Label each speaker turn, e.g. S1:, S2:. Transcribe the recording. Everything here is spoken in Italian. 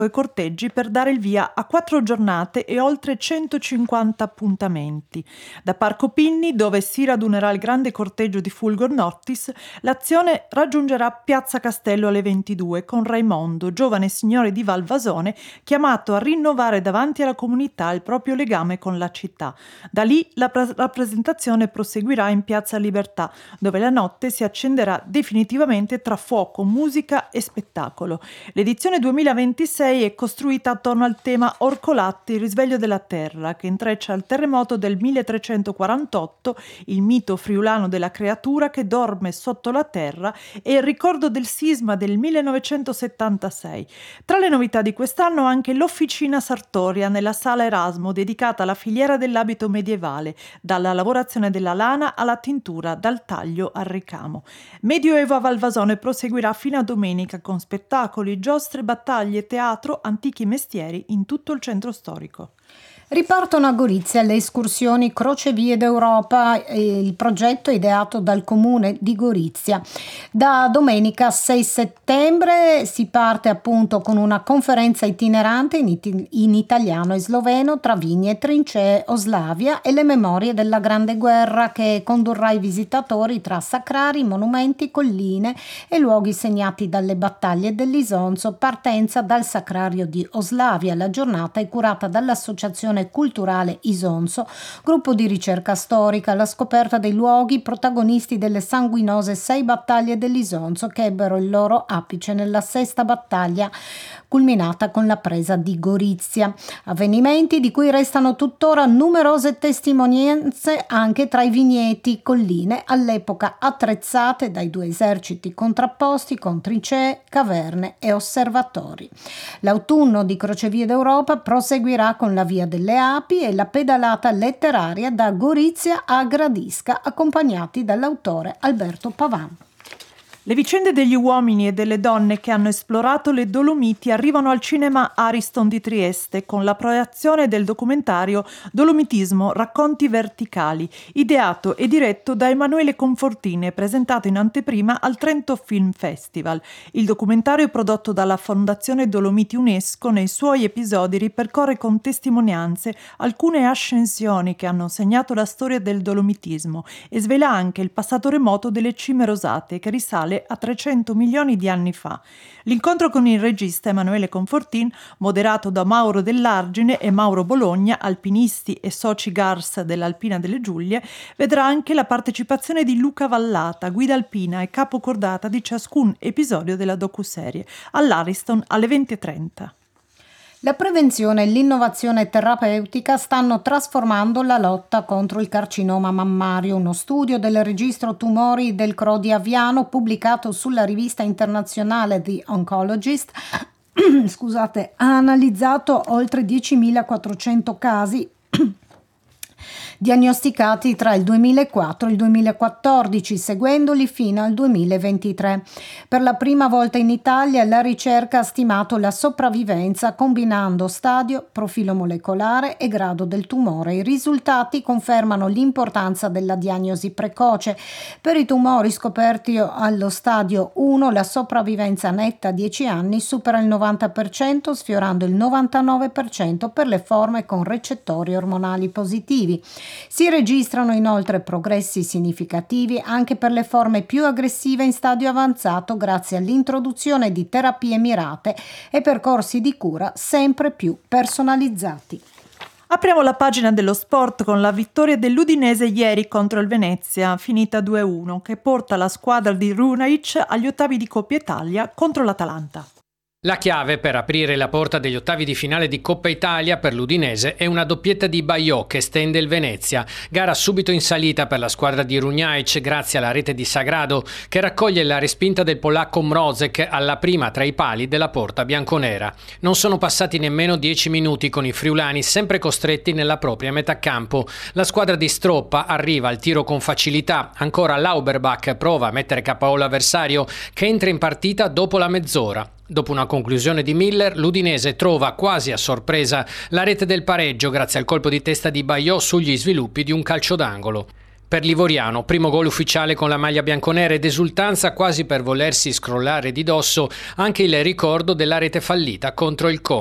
S1: e corteggi per dare il via a 4 giornate e oltre 150 appuntamenti. Da Parco Pinni, dove si radunerà il grande corteggio di Fulgor Noctis, l'azione raggiungerà Piazza Castello alle 22 con Raimondo, giovane signore di Valvasone, chiamato a rinnovare davanti alla comunità il proprio legame con la città. Da lì la rappresentazione proseguirà in Piazza Libertà, dove la notte si accenderà definitivamente tra fuoco, musica e spettacolo. L'edizione 2026 è costruita attorno al tema Orcolatti, il risveglio della terra, che intreccia il terremoto del 1348, il mito friulano della creatura che dorme sotto la terra e il ricordo del sisma del 1976. Tra le novità di quest'anno anche l'Officina Sartoria nella Sala Erasmo, dedicata alla filiera dell'abito medievale, dalla lavorazione della lana alla tintura, dal taglio al ricamo. Medioevo a Valvasone proseguirà fino a domenica con spettacoli, giostre, battaglie, teatro, antichi mestieri in tutto il centro storico.
S2: Ripartono a Gorizia le escursioni Crocevie d'Europa, il progetto è ideato dal comune di Gorizia. Da domenica 6 settembre si parte appunto con una conferenza itinerante in italiano e sloveno tra vigne, trincee, Oslavia e le memorie della Grande Guerra, che condurrà i visitatori tra sacrari, monumenti, colline e luoghi segnati dalle battaglie dell'Isonzo. Partenza dal sacrario di Oslavia. La giornata è curata dall'associazione culturale Isonzo, gruppo di ricerca storica, alla scoperta dei luoghi protagonisti delle sanguinose 6 battaglie dell'Isonzo, che ebbero il loro apice nella sesta battaglia culminata con la presa di Gorizia. Avvenimenti di cui restano tuttora numerose testimonianze anche tra i vigneti, colline all'epoca attrezzate dai 2 eserciti contrapposti con trincee, caverne e osservatori. L'autunno di Crocevie d'Europa proseguirà con la Via delle Api e la pedalata letteraria da Gorizia a Gradisca, accompagnati dall'autore Alberto Pavan.
S1: Le vicende degli uomini e delle donne che hanno esplorato le Dolomiti arrivano al cinema Ariston di Trieste con la proiezione del documentario Dolomitismo, racconti verticali, ideato e diretto da Emanuele Confortini e presentato in anteprima al Trento Film Festival. Il documentario, prodotto dalla Fondazione Dolomiti UNESCO, nei suoi episodi ripercorre con testimonianze alcune ascensioni che hanno segnato la storia del dolomitismo e svela anche il passato remoto delle cime rosate, che risale a 300 milioni di anni fa. L'incontro con il regista Emanuele Confortin, moderato da Mauro Dell'Argine e Mauro Bologna, alpinisti e soci GARS dell'Alpina delle Giulie, vedrà anche la partecipazione di Luca Vallata, guida alpina e capocordata di ciascun episodio della docuserie, all'Ariston alle 20:30.
S2: La prevenzione e l'innovazione terapeutica stanno trasformando la lotta contro il carcinoma mammario. Uno studio del registro tumori del Crodi Aviano, pubblicato sulla rivista internazionale The Oncologist, ha analizzato oltre 10.400 casi diagnosticati tra il 2004 e il 2014, seguendoli fino al 2023. Per la prima volta in Italia la ricerca ha stimato la sopravvivenza combinando stadio, profilo molecolare e grado del tumore. I risultati confermano l'importanza della diagnosi precoce. Per i tumori scoperti allo stadio 1 la sopravvivenza netta a 10 anni supera il 90%, sfiorando il 99% per le forme con recettori ormonali positivi. Si registrano inoltre progressi significativi anche per le forme più aggressive in stadio avanzato grazie all'introduzione di terapie mirate e percorsi di cura sempre più personalizzati.
S1: Apriamo la pagina dello sport con la vittoria dell'Udinese ieri contro il Venezia, finita 2-1, che porta la squadra di Runaic agli ottavi di Coppa Italia contro l'Atalanta.
S3: La chiave per aprire la porta degli ottavi di finale di Coppa Italia per l'Udinese è una doppietta di Baillot che stende il Venezia. Gara subito in salita per la squadra di Runjaic grazie alla rete di Sagrado che raccoglie la respinta del polacco Mrozek alla prima tra i pali della porta bianconera. Non sono passati nemmeno 10 minuti con i friulani sempre costretti nella propria metà campo. La squadra di Stroppa arriva al tiro con facilità. Ancora Lauberbach prova a mettere KO l'avversario che entra in partita dopo la mezz'ora. Dopo una conclusione di Miller, l'Udinese trova quasi a sorpresa la rete del pareggio grazie al colpo di testa di Baillot sugli sviluppi di un calcio d'angolo. Per Livoriano, primo gol ufficiale con la maglia bianconera ed esultanza quasi per volersi scrollare di dosso anche il ricordo della rete fallita contro il Como.